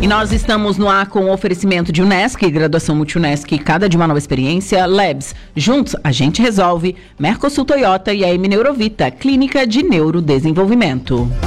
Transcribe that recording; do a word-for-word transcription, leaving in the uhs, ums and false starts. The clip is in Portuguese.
E nós estamos no ar com o oferecimento de Unesc, graduação Multi-Unesc, cada de uma nova experiência, Labs, juntos a gente resolve, Mercosul Toyota e a M Neurovita, clínica de neurodesenvolvimento.